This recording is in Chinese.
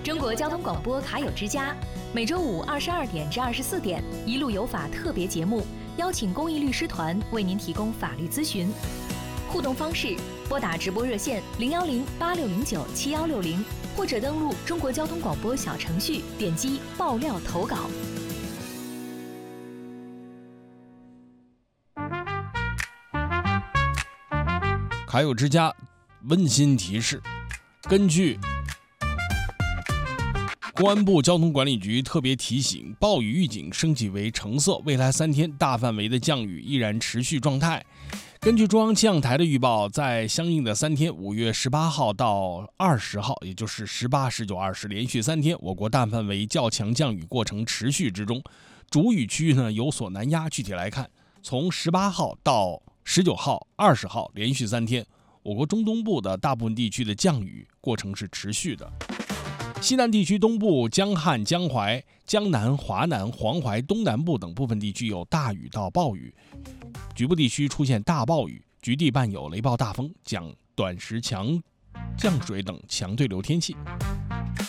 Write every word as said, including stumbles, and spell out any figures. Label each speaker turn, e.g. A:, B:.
A: 中国交通广播卡友之家，每周五二十二点至二十四点，一路有法特别节目，邀请公益律师团为您提供法律咨询。互动方式：拨打直播热线零幺零八六零九七幺六零，或者登录中国交通广播小程序，点击爆料投稿。
B: 卡友之家温馨提示：根据公安部交通管理局特别提醒，暴雨预警升级为橙色，未来三天大范围的降雨依然持续状态。根据中央气象台的预报，在相应的三天，五月十八号到二十号，也就是十八、十九、二十连续三天，我国大范围较强降雨过程持续之中，主雨区域呢有所南压。具体来看，从十八号到十九号、二十号连续三天，我国中东部的大部分地区的降雨过程是持续的。西南地区东部、江汉、江淮、江南、华南、黄淮东南部等部分地区有大雨到暴雨，局部地区出现大暴雨，局地伴有雷暴大风、降短时强降水等强对流天气。